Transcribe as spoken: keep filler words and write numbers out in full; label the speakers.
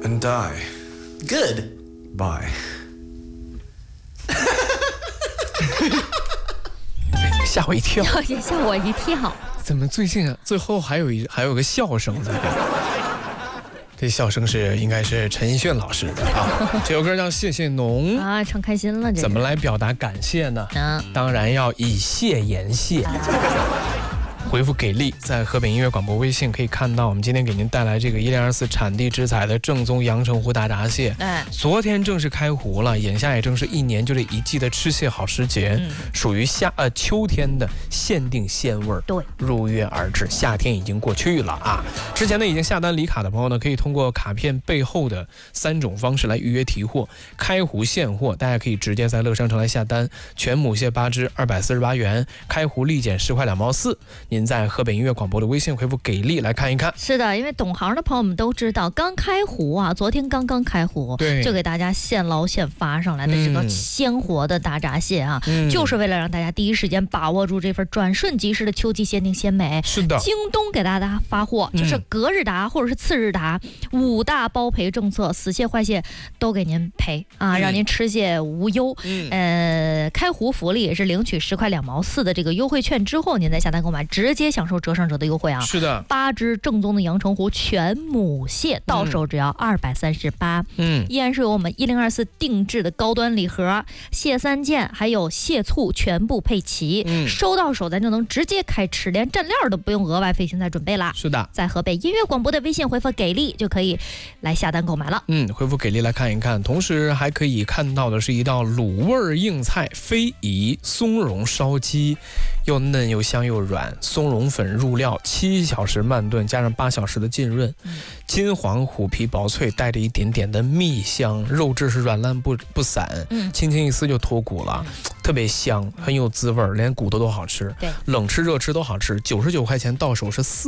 Speaker 1: and die.
Speaker 2: Good.
Speaker 1: Bye.
Speaker 3: 吓我一跳，
Speaker 4: 也吓我一跳。
Speaker 3: 怎么最近啊？最后还有一还有个笑声在这儿。这笑声是应该是陈奕迅老师的啊。这首歌叫《谢谢侬》
Speaker 4: 啊，唱开心了。这
Speaker 3: 怎么来表达感谢呢？
Speaker 4: 嗯，
Speaker 3: 当然要以谢言谢。回复给力，在河北音乐广播微信可以看到，我们今天给您带来这个一零二四产地直采的正宗阳澄湖大闸蟹。
Speaker 4: 哎，
Speaker 3: 昨天正式开湖了，眼下也正是一年就这一季的吃蟹好时节，
Speaker 4: 嗯、
Speaker 3: 属于夏呃秋天的限定鲜味儿。
Speaker 4: 对，
Speaker 3: 如约而至，夏天已经过去了啊！之前呢已经下单礼卡的朋友呢，可以通过卡片背后的三种方式来预约提货。开湖现货，大家可以直接在乐商城来下单，全母蟹八只二百四十八元，开湖立减十块两毛四。您在河北音乐广播的微信回复给力来看一看。
Speaker 4: 是的，因为懂行的朋友们都知道，刚开湖啊，昨天刚刚开湖，
Speaker 3: 对，
Speaker 4: 就给大家现捞现发上来的这个鲜活的大闸蟹啊，
Speaker 3: 嗯、
Speaker 4: 就是为了让大家第一时间把握住这份转瞬即逝的秋季限定鲜美。
Speaker 3: 是的，
Speaker 4: 京东给大家发货，就是隔日达或者是次日达，五大包赔政策，死蟹坏蟹都给您赔啊，
Speaker 3: 嗯、
Speaker 4: 让您吃蟹无忧。
Speaker 3: 嗯、
Speaker 4: 呃，开湖福利也是领取十块两毛四的这个优惠券之后，您再下单购买，直接享受折上折的优惠啊！
Speaker 3: 是的，
Speaker 4: 八只正宗的阳澄湖全母蟹到手只要二百三十八，
Speaker 3: 嗯，
Speaker 4: 依然是由我们一零二四定制的高端礼盒，蟹三件还有蟹醋全部配齐，
Speaker 3: 嗯，
Speaker 4: 收到手咱就能直接开吃，连蘸料都不用额外费心再准备啦。
Speaker 3: 是的，
Speaker 4: 在河北音乐广播的微信回复给力就可以来下单购买了。
Speaker 3: 嗯，回复给力来看一看，同时还可以看到的是一道卤味硬菜非遗松茸烧鸡，又嫩又香又软，松茸粉入料，七小时慢炖，加上八小时的浸润，
Speaker 4: 嗯、
Speaker 3: 金黄虎皮薄脆，带着一点点的蜜香，肉质是软烂不不散，
Speaker 4: 嗯，
Speaker 3: 轻轻一撕就脱骨了，嗯、特别香，很有滋味，连骨头都好吃。
Speaker 4: 对，
Speaker 3: 冷吃热吃都好吃，九十九块钱到手是四。